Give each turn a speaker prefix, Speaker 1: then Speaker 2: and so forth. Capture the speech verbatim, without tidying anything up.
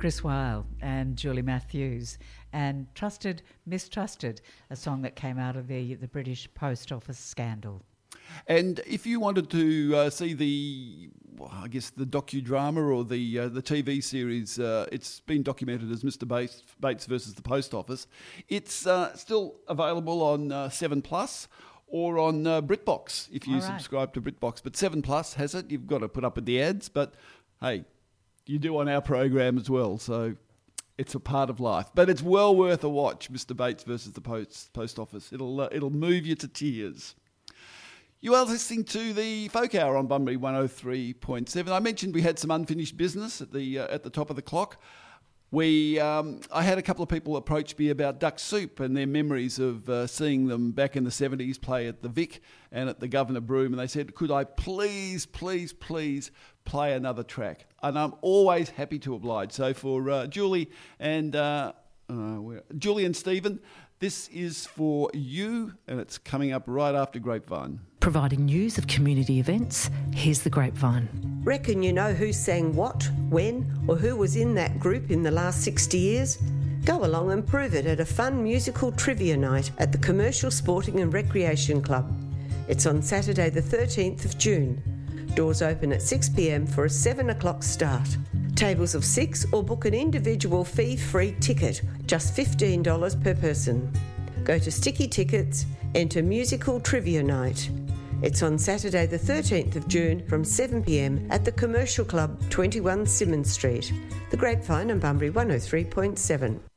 Speaker 1: Chris Weil and Julie Matthews, and Trusted, Mistrusted, a song that came out of the, the British Post Office scandal.
Speaker 2: And if you wanted to uh, see the, well, I guess the docudrama or the uh, the T V series, uh, it's been documented as Mister Bates, Bates versus the Post Office. It's uh, still available on uh, seven Plus or on uh, BritBox if you
Speaker 1: All right.
Speaker 2: subscribe to BritBox. But seven Plus has it. You've got to put up with the ads, but hey, you do on our program as well, so it's a part of life. But it's well worth a watch, Mister Bates versus the Post Post Office. It'll uh, it'll move you to tears. You are listening to the Folk Hour on Bunbury one oh three point seven. I mentioned we had some unfinished business at the uh, at the top of the clock. We, um, I had a couple of people approach me about Duck Soup and their memories of uh, seeing them back in the seventies play at the Vic and at the Governor Broome, and they said, could I please, please, please play another track? And I'm always happy to oblige. So for uh, Julie and uh, uh, where, Julie and Stephen, this is for you, and it's coming up right after Grapevine.
Speaker 3: Providing news of community events, here's the Grapevine.
Speaker 4: Reckon you know who sang what, when, or who was in that group in the last sixty years? Go along and prove it at a fun musical trivia night at the Commercial Sporting and Recreation Club. It's on Saturday the thirteenth of June. Doors open at six p m for a seven o'clock start. Tables of six or book an individual fee-free ticket, just fifteen dollars per person. Go to Sticky Tickets, enter Musical Trivia Night. It's on Saturday the thirteenth of June from seven p m at the Commercial Club, twenty-one Symonds Street. The Grapevine on Bunbury one oh three point seven.